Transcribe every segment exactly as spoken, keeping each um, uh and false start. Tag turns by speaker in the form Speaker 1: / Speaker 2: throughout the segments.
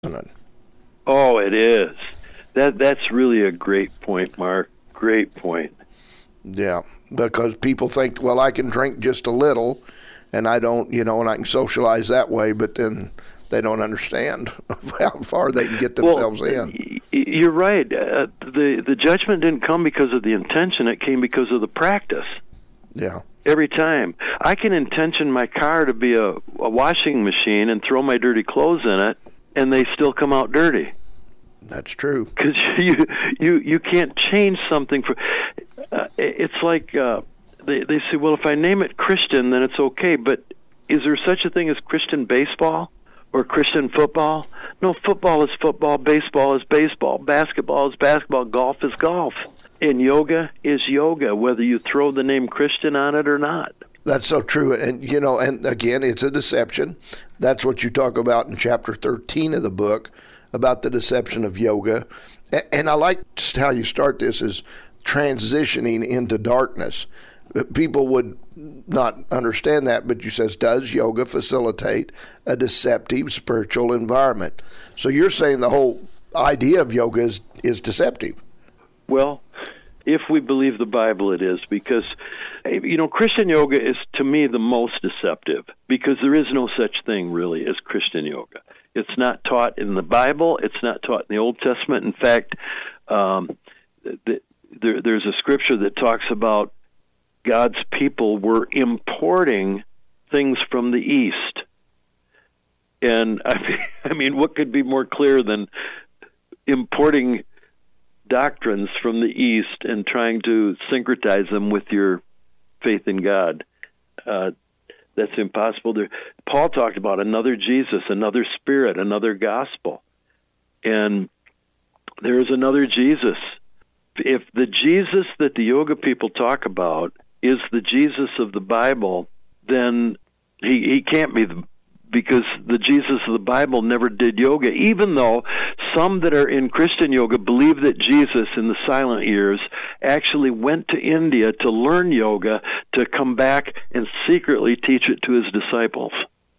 Speaker 1: isn't it?
Speaker 2: Oh, it is. That that's really a great point, Mark. Great point.
Speaker 1: Yeah, because people think, well, I can drink just a little, and I don't, you know, and I can socialize that way, but then they don't understand how far they can get themselves
Speaker 2: well,
Speaker 1: in.
Speaker 2: You're right. Uh, the the judgment didn't come because of the intention; it came because of the practice.
Speaker 1: Yeah.
Speaker 2: Every time. I can intention my car to be a, a washing machine and throw my dirty clothes in it, and they still come out dirty.
Speaker 1: That's true.
Speaker 2: Because you, you you can't change something for. Uh, it's like uh, they they say, well, if I name it Christian, then it's okay. But is there such a thing as Christian baseball or Christian football? No, football is football, baseball is baseball, basketball is basketball, golf is golf, and yoga is yoga, whether you throw the name Christian on it or not.
Speaker 1: That's so true. And, you know, and again, it's a deception. That's what you talk about in chapter thirteen of the book, about the deception of yoga. And I like how you start this as transitioning into darkness. People would not understand that, but you says, does yoga facilitate a deceptive spiritual environment? So you're saying the whole idea of yoga is, is deceptive.
Speaker 2: Well, if we believe the Bible, it is, because, you know, Christian yoga is, to me, the most deceptive, because there is no such thing, really, as Christian yoga. It's not taught in the Bible. It's not taught in the Old Testament. In fact, um, the, there, there's a scripture that talks about God's people were importing things from the East. And, I mean, I mean, what could be more clear than importing doctrines from the East and trying to syncretize them with your faith in God? Uh, that's impossible. There, Paul talked about another Jesus, another Spirit, another gospel. And there is another Jesus. If the Jesus that the yoga people talk about is the Jesus of the Bible, then he, he can't be the because the Jesus of the Bible never did yoga, even though some that are in Christian yoga believe that Jesus in the silent years actually went to India to learn yoga to come back and secretly teach it to his disciples.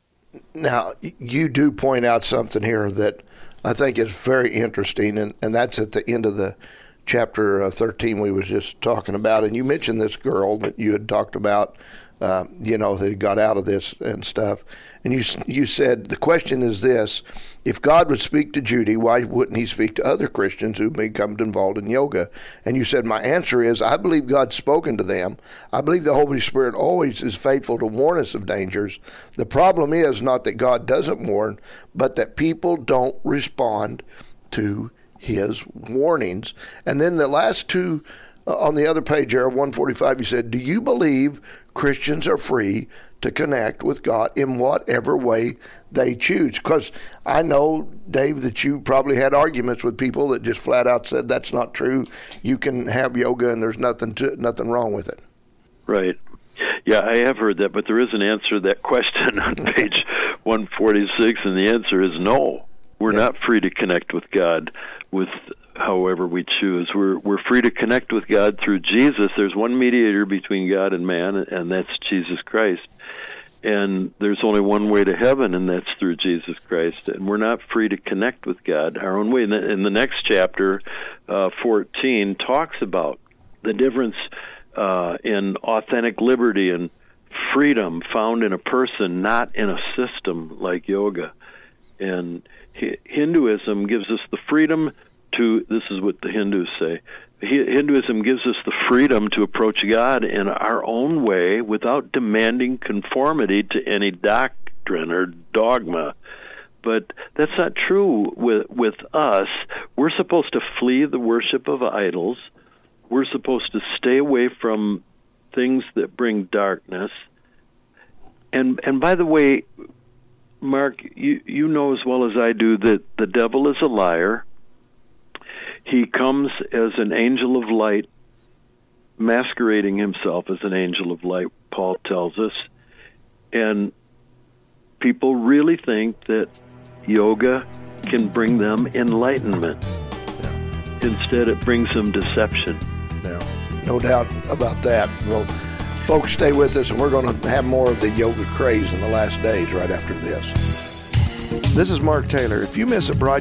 Speaker 1: Now, you do point out something here that I think is very interesting, and, and that's at the end of the chapter thirteen we was just talking about. And you mentioned this girl that you had talked about, Uh, you know, that got out of this and stuff. And you you said, the question is this: if God would speak to Judy, why wouldn't he speak to other Christians who become involved in yoga? And you said, my answer is, I believe God's spoken to them. I believe the Holy Spirit always is faithful to warn us of dangers. The problem is not that God doesn't warn, but that people don't respond to his warnings. And then the last two, uh, on the other page there, one forty-five, you said, do you believe Christians are free to connect with God in whatever way they choose? Because I know, Dave, that you probably had arguments with people that just flat out said that's not true. You can have yoga and there's nothing to, nothing wrong with it.
Speaker 2: Right. Yeah, I have heard that, but there is an answer to that question on page one forty-six, and the answer is no. We're yeah. not free to connect with God with however we choose. We're we're free to connect with God through Jesus. There's one mediator between God and man, and that's Jesus Christ. And there's only one way to heaven, and that's through Jesus Christ. And we're not free to connect with God our own way. And in the next chapter, uh, fourteen, talks about the difference uh, in authentic liberty and freedom found in a person, not in a system like yoga. And Hinduism gives us the freedom to, this is what the Hindus say, Hinduism gives us the freedom to approach God in our own way without demanding conformity to any doctrine or dogma. But that's not true with with us. We're supposed to flee the worship of idols. We're supposed to stay away from things that bring darkness. And and by the way, Mark, you, you know as well as I do that the devil is a liar. He comes as an angel of light, masquerading himself as an angel of light, Paul tells us. And people really think that yoga can bring them enlightenment. Yeah. Instead, it brings them deception.
Speaker 1: No, no doubt about that. Well, folks, stay with us, and we're going to have more of the yoga craze in the last days right after this. This is Mark Taylor. If you miss a broadcast,